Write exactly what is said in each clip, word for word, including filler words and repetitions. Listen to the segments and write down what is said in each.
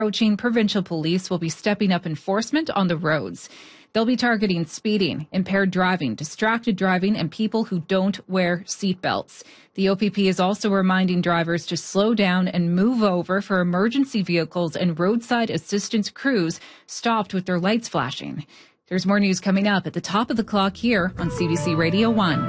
approaching, provincial police will be stepping up enforcement on the roads. They'll be targeting speeding, impaired driving, distracted driving, and people who don't wear seatbelts. The O P P is also reminding drivers to slow down and move over for emergency vehicles and roadside assistance crews stopped with their lights flashing. There's more news coming up at the top of the clock here on C B C Radio one.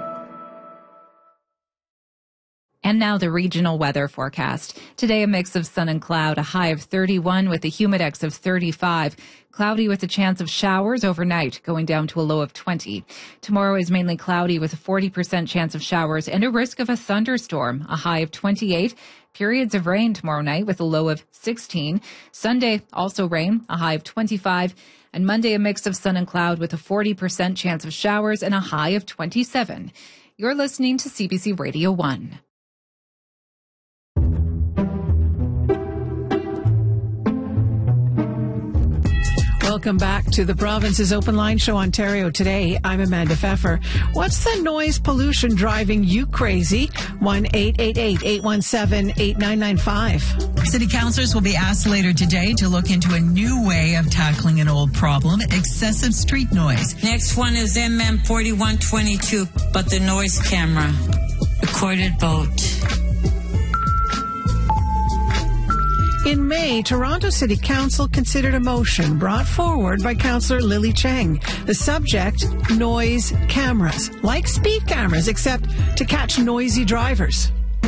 And now the regional weather forecast. Today, a mix of sun and cloud, a high of thirty-one with a humidex of thirty-five. Cloudy with a chance of showers overnight, going down to a low of twenty. Tomorrow is mainly cloudy with a forty percent chance of showers and a risk of a thunderstorm, a high of twenty-eight. Periods of rain tomorrow night with a low of sixteen. Sunday, also rain, a high of twenty-five. And Monday, a mix of sun and cloud with a forty percent chance of showers and a high of twenty-seven. You're listening to C B C Radio one. Welcome back to the Province's Open Line Show, Ontario Today. I'm Amanda Pfeffer. What's the noise pollution driving you crazy? one eight eight eight, eight one seven, eight nine nine five. City councillors will be asked later today to look into a new way of tackling an old problem, excessive street noise. Next one is M M forty-one twenty-two, but the noise camera. Recorded vote. In May, Toronto City Council considered a motion brought forward by Councillor Lily Cheng. The subject, noise cameras. Like speed cameras, except to catch noisy drivers.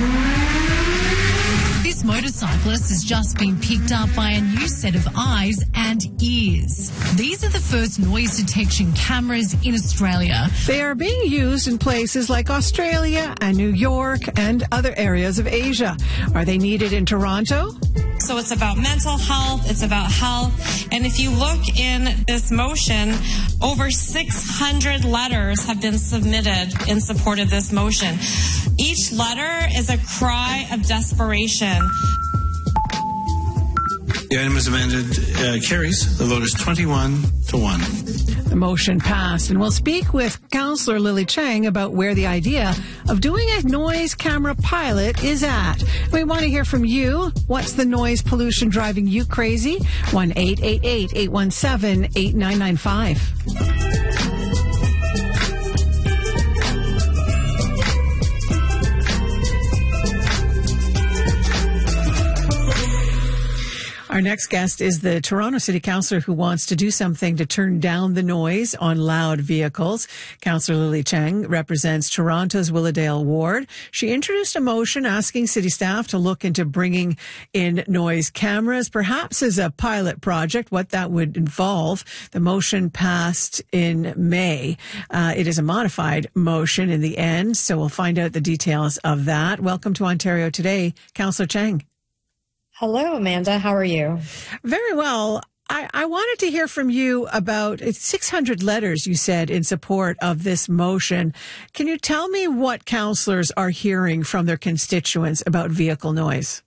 This motorcyclist has just been picked up by a new set of eyes and ears. These are the first noise detection cameras in Australia. They are being used in places like Australia and New York and other areas of Asia. Are they needed in Toronto? So it's about mental health, it's about health. And if you look in this motion, over six hundred letters have been submitted in support of this motion. Each letter is a cry of desperation. The item is amended, uh, carries. The vote is twenty-one to one. The motion passed, and we'll speak with Councillor Lily Cheng about where the idea of doing a noise camera pilot is at. We want to hear from you. What's the noise pollution driving you crazy? one eight eight eight, eight one seven, eight nine nine five. Our next guest is the Toronto City Councillor who wants to do something to turn down the noise on loud vehicles. Councillor Lily Cheng represents Toronto's Willowdale ward. She introduced a motion asking city staff to look into bringing in noise cameras, perhaps as a pilot project, what that would involve. The motion passed in May. Uh, it is a modified motion in the end, so we'll find out the details of that. Welcome to Ontario Today, Councillor Cheng. Hello, Amanda. How are you? Very well. I, I wanted to hear from you about it's six hundred letters, you said, in support of this motion. Can you tell me what councillors are hearing from their constituents about vehicle noise?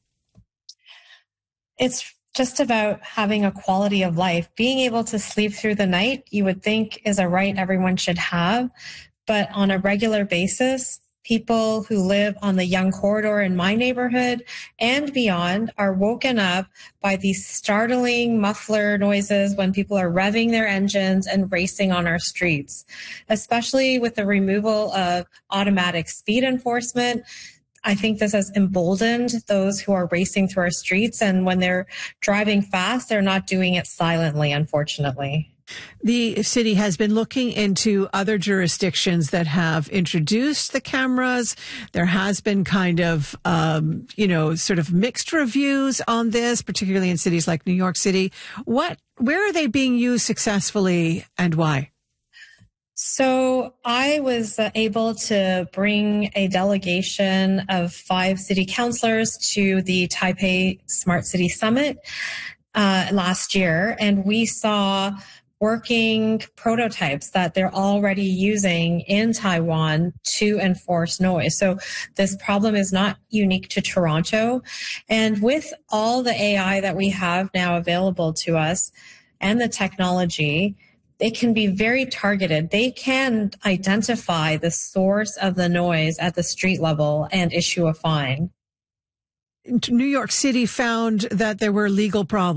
It's just about having a quality of life. Being able to sleep through the night, you would think, is a right everyone should have. But on a regular basis, people who live on the Yonge Corridor in my neighborhood and beyond are woken up by these startling muffler noises when people are revving their engines and racing on our streets, especially with the removal of automatic speed enforcement. I think this has emboldened those who are racing through our streets, and when they're driving fast, they're not doing it silently, unfortunately. The city has been looking into other jurisdictions that have introduced the cameras. There has been kind of, um, you know, sort of mixed reviews on this, particularly in cities like New York City. What, where are they being used successfully and why? So I was uh, able to bring a delegation of five city councillors to the Taipei Smart City Summit uh, last year, and we saw working prototypes that they're already using in Taiwan to enforce noise. So this problem is not unique to Toronto. And with all the A I that we have now available to us and the technology, they can be very targeted. They can identify the source of the noise at the street level and issue a fine. New York City found that there were legal problems.